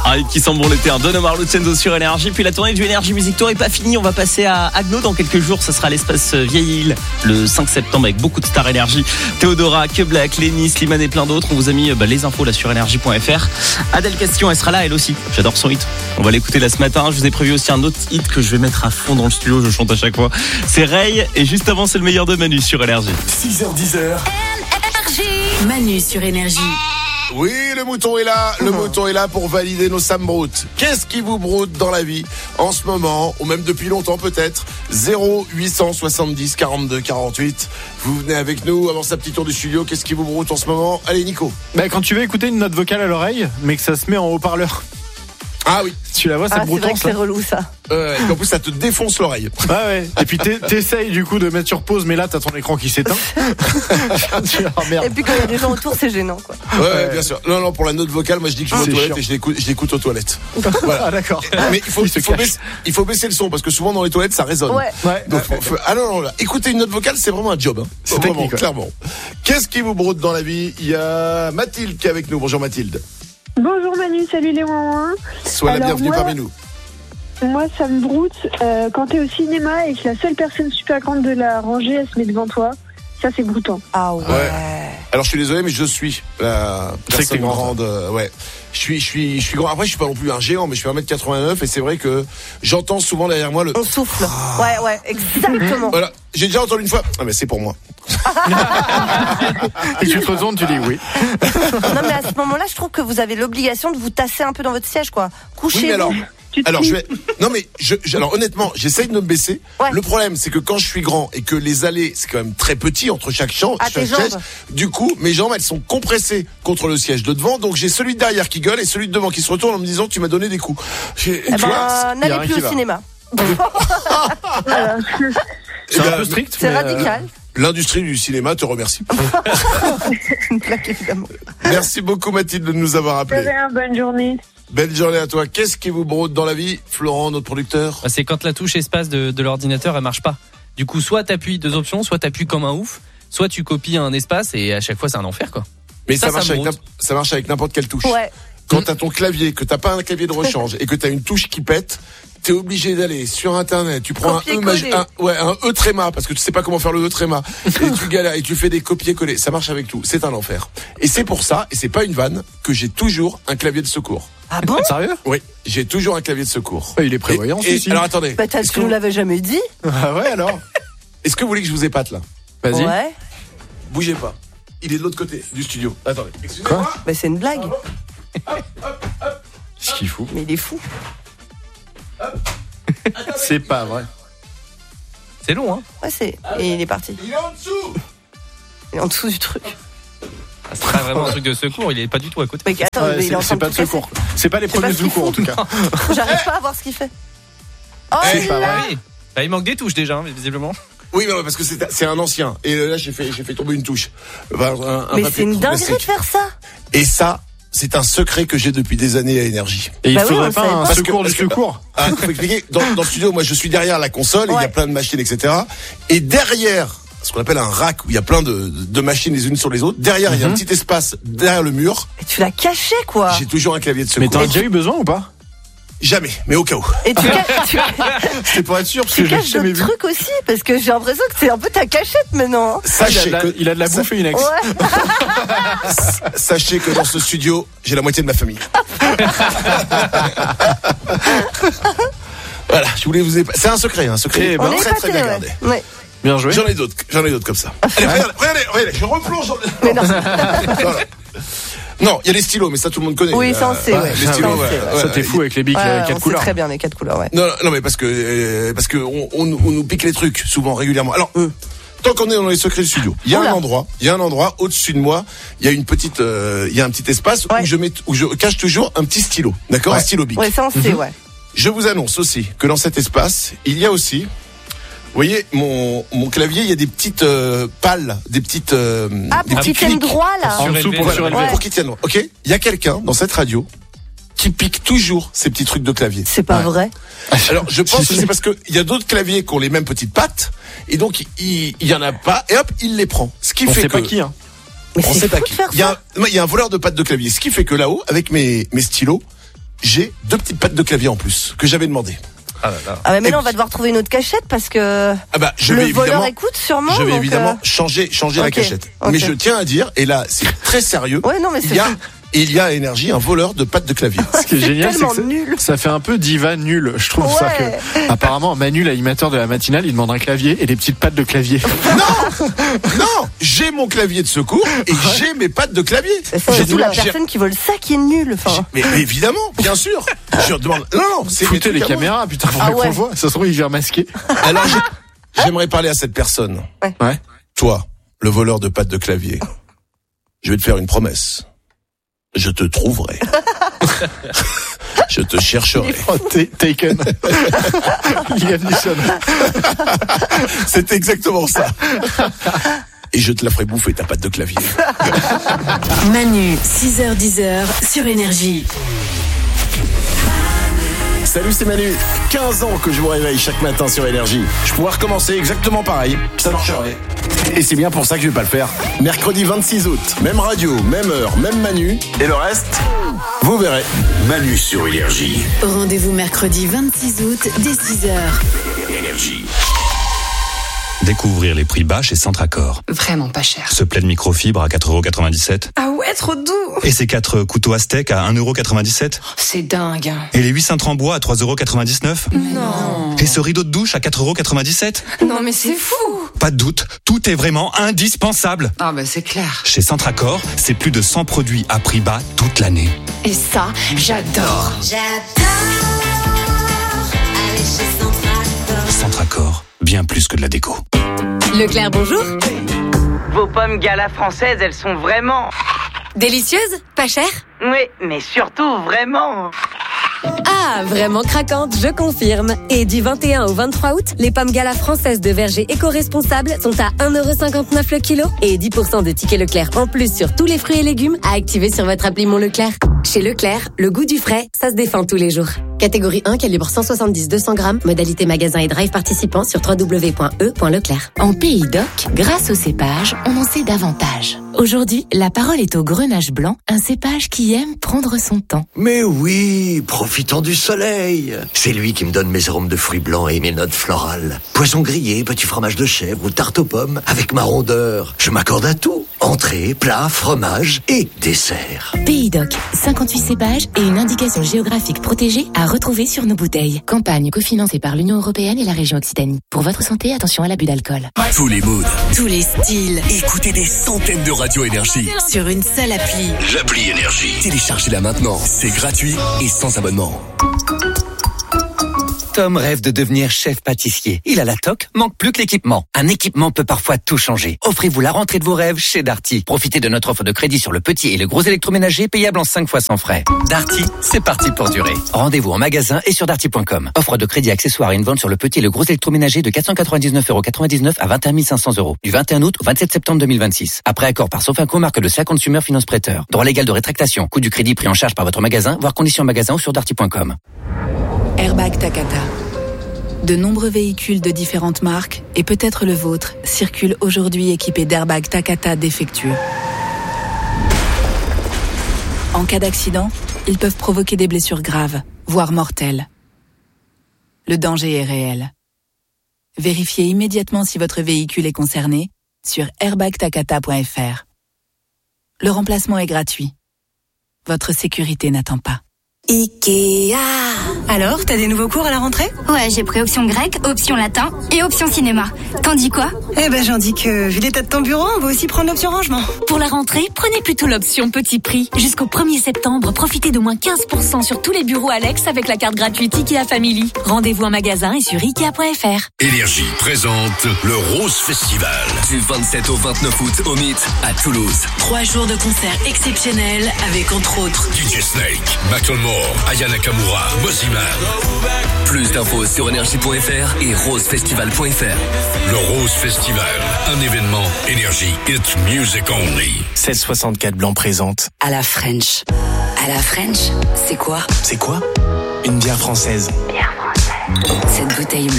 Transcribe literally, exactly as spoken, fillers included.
Ah, qui sent bon l'été, hein. Don Omar, Lucenzo sur Énergie. Puis la tournée du Énergie Music Tour est pas finie. On va passer à Agno dans quelques jours. Ça sera l'espace Vieille Île le cinq septembre avec beaucoup de stars Énergie. Théodora, Que Black, Lenny, Slimane et plein d'autres. On vous a mis bah, les infos là sur énergie point f r. Adèle Question, elle sera là elle aussi. J'adore son hit. On va l'écouter là ce matin. Je vous ai prévu aussi un autre hit que je vais mettre à fond dans le studio. Je chante à chaque fois. C'est Ray. Et juste avant, c'est le meilleur de Manu sur Énergie. six heures dix heures. Manu sur Énergie. Oui, le mouton est là, le mouton est là pour valider nos Sam broutes. Qu'est-ce qui vous broute dans la vie en ce moment, ou même depuis longtemps peut-être? Zéro huit cent soixante-dix quarante-deux quarante-huit. Vous venez avec nous avant sa petite tour du studio. Qu'est-ce qui vous broute en ce moment? Allez Nico. Bah, quand tu veux écouter une note vocale à l'oreille, mais que ça se met en haut-parleur. Ah oui. Tu la vois, c'est ah, broutant, c'est vrai que c'est relou ça. Euh, et en plus ça te défonce l'oreille. Ah ouais. Et puis t'essayes du coup de mettre sur pause, mais là t'as ton écran qui s'éteint. Oh, merde. Et puis quand il y a des gens autour, c'est gênant quoi. Ouais, ouais, bien sûr. Non, non, pour la note vocale, moi je dis que je suis aux toilettes et je l'écoute, je l'écoute aux toilettes. Voilà. Ah d'accord. Mais il faut, il, il, faut baisser, il faut baisser le son parce que souvent dans les toilettes ça résonne. Ouais. Ouais. Donc, faut, faut, ah non, non, là, écouter une note vocale, c'est vraiment un job. Hein. C'est vraiment, technique, ouais. Clairement. Qu'est-ce qui vous broute dans la vie? Il y a Mathilde qui est avec nous. Bonjour Mathilde. Bonjour Manu, salut les mamans. Sois la bienvenue moi, parmi nous. Moi, ça me broute euh, quand t'es au cinéma et que la seule personne super grande de la rangée, elle se met devant toi. Ça, c'est broutant. Ah ouais. ouais. Alors, je suis désolé, mais je suis la personne grande. Euh, ouais. Je suis, je suis, je suis grand. Après, je suis pas non plus un géant, mais je suis un mètre quatre-vingt-neuf et c'est vrai que j'entends souvent derrière moi le. On souffle. Ah. Ouais, ouais, exactement. Voilà. J'ai déjà entendu une fois. Ah, mais c'est pour moi. Et tu te retournes, tu dis oui. Non, mais à ce moment-là, je trouve que vous avez l'obligation de vous tasser un peu dans votre siège, quoi. Couchez-vous. Oui, alors, alors je vais. Non, mais je, je, alors honnêtement, j'essaye de me baisser. Ouais. Le problème, c'est que quand je suis grand et que les allées, c'est quand même très petit entre chaque champ, ah, chaque siège. Du coup, mes jambes, elles sont compressées contre le siège de devant, donc j'ai celui de derrière qui gueule et celui de devant qui se retourne en me disant tu m'as donné des coups. Eh ben, n'allez plus au cinéma. C'est un peu strict. C'est radical. Euh, L'industrie du cinéma te remercie. Une plaque, évidemment. Merci beaucoup Mathilde de nous avoir appelé. Bonne journée. Belle journée à toi. Qu'est-ce qui vous broute dans la vie, Florent, notre producteur? C'est quand la touche espace de, de l'ordinateur elle marche pas. Du coup, soit t'appuies deux options, soit t'appuies comme un ouf, soit tu copies un espace et à chaque fois c'est un enfer quoi. Mais ça, ça, marche, ça, avec ça marche avec n'importe quelle touche. Ouais. Quand t'as ton clavier, que t'as pas un clavier de rechange et que t'as une touche qui pète, t'es obligé d'aller sur internet, tu prends copier, un E, magi- un, ouais, un E tréma, parce que tu sais pas comment faire le E tréma, et tu galères, et tu fais des copier-coller. Ça marche avec tout. C'est un enfer. Et c'est pour ça, et c'est pas une vanne, que j'ai toujours un clavier de secours. Ah bon? Sérieux? Oui, j'ai toujours un clavier de secours. Ouais, il est prévoyant, et, ceci. et, alors attendez. Bah, t'as, tu nous l'avais jamais dit. Ah ouais, alors? Est-ce que vous voulez que je vous épate là? Vas-y. Ouais. Bougez pas. Il est de l'autre côté du studio. Attendez. Excusez-moi. Quoi? Bah, c'est une blague. Hop, hop, hop. Ce qu'il fout. Mais il est fou. C'est pas vrai. C'est long hein. Ouais, c'est. Et il est parti. Il est en dessous. Il est en dessous du truc. C'est pas vraiment un truc de secours, il est pas du tout à côté. Mais attends, Ouais, mais il est en c'est, train c'est pas de secours. C'est pas les C'est premiers pas ce qu'il secours en faut. tout cas. J'arrive pas à voir ce qu'il fait. Oh, Eh, il pas l'a. Oui. Bah, il manque des touches déjà, hein, visiblement. Oui, mais ouais, parce que c'est, c'est un ancien. Et là, j'ai fait, j'ai fait tomber une touche. Enfin, un, un Mais papier c'est une dinguerie plastique. de faire ça. Et ça, c'est un secret que j'ai depuis des années à Énergie. Et il Bah oui, faudrait on pas savait un pas. Parce que- secours du parce que- secours. Ah, faut expliquer. Dans, dans le studio, moi, je suis derrière la console et il y Ouais. a plein de machines, et cetera. Et derrière, ce qu'on appelle un rack où il y a plein de, de machines les unes sur les autres, derrière, il y a un petit espace derrière le mur. Et tu l'as caché, quoi. J'ai toujours un clavier de Mais secours. t'en as déjà eu besoin ou pas? Jamais, mais au cas où. Et tu, ca- tu, C'est pour être sûr, parce que tu je l'ai caches jamais d'autres vu. trucs aussi, parce que j'ai l'impression que c'est un peu ta cachette maintenant. Il a, Sachez de la, que, il a de la bouffe et une ex. Ouais. sachez que dans ce studio, j'ai la moitié de ma famille. Voilà, je voulais vous épa- c'est un secret, un secret Eh ben, On est très très épatés, bien ouais. gardé. Ouais. Bien joué. J'en ai d'autres, j'en ai d'autres comme ça. Allez, regardez, regardez, regardez, je replonge dans le... Mais non. Voilà. Non, il y a les stylos, mais ça tout le monde connaît. Oui, ça on Euh, sait, ouais. Les Ça, stylos, on ouais, sait, ouais, Ça t'es ouais. fou avec les bics, Ouais, les on quatre sait couleurs. très bien les quatre couleurs, ouais. Non, non, mais parce que euh, parce que on, on, on nous pique les trucs souvent régulièrement. Alors, euh, tant qu'on est dans les secrets du studio, il y a Oula. un endroit, il y a un endroit au-dessus de moi, il y a une petite, euh, il y a un petit espace Ouais. où je mets, où je cache toujours un petit stylo, d'accord, Ouais. un stylo bic. Ouais, ça on sait, ouais. Je vous annonce aussi que dans cet espace, il y a aussi, vous voyez, mon mon clavier, il y a des petites euh, pales, des petites, euh, Ah, des pour petits qu'il tienne clics. droit, là. En dessous pour Voilà, surélever. Ouais. pour qu'ils tiennent droit. Ok, il y a quelqu'un dans cette radio qui pique toujours ces petits trucs de clavier. C'est pas Ouais. vrai. Alors, je pense que c'est parce que il y a d'autres claviers qui ont les mêmes petites pattes, et donc il, il y en a pas, et hop, il les prend. Ce qui On fait sait que pas qui, hein. Mais on c'est sait fou pas de qui. faire Il y a ça. un, il y a un voleur de pattes de clavier. Ce qui fait que là-haut, avec mes mes stylos, j'ai deux petites pattes de clavier en plus que j'avais demandé. Ah là là. Ah bah mais Et là on puis- va devoir trouver une autre cachette parce que Ah bah, je le vais voleur évidemment, écoute sûrement. je vais donc, évidemment euh, changer, changer la ok, cachette. ok. Mais je tiens à dire, et là, c'est très sérieux. Ouais non mais Il c'est y a, il y a à Énergie un voleur de pattes de clavier. Ce qui est C'est génial, c'est tellement que ça, nul. ça fait un peu diva nul. Je trouve ça Ouais. que, apparemment, Manu, l'animateur de la matinale, il demande un clavier et des petites pattes de clavier. Non, non, j'ai mon clavier de secours et j'ai mes pattes de clavier. C'est J'ai aussi tout- la j'ai- personne qui vole ça qui est nulle. Enfin. Mais, mais évidemment, bien sûr. Je demande. Non, non, c'est mes Foutez trucs les à moi. caméras, putain, faudrait Ah qu'on ouais. le voit. Ça se trouve, il vient masqué. Alors, j'ai- j'aimerais parler à cette personne. Ouais. Ouais. Toi, le voleur de pattes de clavier, je vais te faire une promesse. Je te trouverai. Je te chercherai. Oh, t- Taken. Liam Neeson. C'est exactement ça. Et je te la ferai bouffer, ta patte de clavier. Manu, six heures dix heures sur Énergie. Salut, c'est Manu. quinze ans que je vous réveille chaque matin sur Énergie. Je pourrais recommencer exactement pareil. Ça marcherait. Et c'est bien pour ça que je vais pas le faire. Mercredi vingt-six août, même radio, même heure, même Manu. Et le reste, vous verrez. Manu sur Énergie. Rendez-vous mercredi vingt-six août dès six heures. Énergie. Découvrir les prix bas chez Centracor. Vraiment pas cher. Ce plaid microfibre à quatre euros quatre-vingt-dix-sept. Ah ouais, trop doux. Et ces quatre couteaux Aztec à un euro quatre-vingt-dix-sept. C'est dingue. Et les huit cintres en bois à trois euros quatre-vingt-dix-neuf. Non. Et ce rideau de douche à quatre euros quatre-vingt-dix-sept. Non mais c'est fou. Pas de doute, tout est vraiment indispensable. Ah bah c'est clair. Chez Centracor, c'est plus de cent produits à prix bas toute l'année. Et ça, j'adore. Centracor, bien plus que de la déco. Leclerc, bonjour. Vos pommes Gala françaises, elles sont vraiment... Délicieuse, pas cher. Oui, mais surtout vraiment... Ah, vraiment craquante, je confirme. Et du vingt et un au vingt-trois août, les pommes Gala françaises de verger éco-responsables sont à un euro cinquante-neuf le kilo et dix pour cent de tickets Leclerc en plus sur tous les fruits et légumes à activer sur votre appli Mon Leclerc. Chez Leclerc, le goût du frais, ça se défend tous les jours. Catégorie un, calibre cent soixante-dix à deux cents grammes, modalité magasin et drive participant sur w w w point e point leclerc. En Pays d'Oc, grâce au cépage, on en sait davantage. Aujourd'hui, la parole est au Grenache blanc, un cépage qui aime prendre son temps. Mais oui, profitons du soleil. C'est lui qui me donne mes arômes de fruits blancs et mes notes florales. Poisson grillé, petit fromage de chèvre ou tarte aux pommes avec ma rondeur. Je m'accorde à tout. Entrée, plat, fromage et dessert. Pays d'Oc, cinquante-huit cépages et une indication géographique protégée à retrouver sur nos bouteilles. Campagne cofinancée par l'Union européenne et la région Occitanie. Pour votre santé, attention à l'abus d'alcool. Tous les moods. Tous les styles. Écoutez des centaines de radios Énergie. Sur une seule appli. L'appli Énergie. Téléchargez-la maintenant. C'est gratuit et sans abonnement. Tom rêve de devenir chef pâtissier. Il a la toque, manque plus que l'équipement. Un équipement peut parfois tout changer. Offrez-vous la rentrée de vos rêves chez Darty. Profitez de notre offre de crédit sur le petit et le gros électroménager payable en cinq fois sans frais. Darty, c'est parti pour durer. Rendez-vous en magasin et sur darty point com. Offre de crédit accessoire et une vente sur le petit et le gros électroménager de quatre cent quatre-vingt-dix-neuf euros quatre-vingt-dix-neuf à vingt et un mille cinq cents euros. Du vingt et un août au vingt-sept septembre deux mille vingt-six. Après accord par Sofinco, marque de Slack Consumer Finance Prêteur. Droit légal de rétractation. Coût du crédit pris en charge par votre magasin, voire conditions en magasin ou sur darty point com. Airbag Takata. De nombreux véhicules de différentes marques, et peut-être le vôtre, circulent aujourd'hui équipés d'airbags Takata défectueux. En cas d'accident, ils peuvent provoquer des blessures graves, voire mortelles. Le danger est réel. Vérifiez immédiatement si votre véhicule est concerné sur airbag takata point f r. Le remplacement est gratuit. Votre sécurité n'attend pas. Ikea. Alors, t'as des nouveaux cours à la rentrée? Ouais, j'ai pris option grec, option latin et option cinéma. T'en dis quoi? Eh ben, j'en dis que, vu l'état de ton bureau, on va aussi prendre l'option rangement. Pour la rentrée, prenez plutôt l'option petit prix. Jusqu'au premier septembre, profitez d'au moins quinze pour cent sur tous les bureaux Alex avec la carte gratuite Ikea Family. Rendez-vous en magasin et sur ikea point f r. Énergie présente le Rose Festival. Du vingt-sept au vingt-neuf août au Mythe à Toulouse. Trois jours de concerts exceptionnels avec entre autres D J Snake, Macklemore, Aya Nakamura, Mosiman. Plus d'infos sur énergie point f r et rosefestival point f r. Le Rose Festival, un événement Énergie. It's music only. sept soixante-quatre Blanc présente. à la French. À la French, c'est quoi? C'est quoi? Une bière française. Bière française. Cette bouteille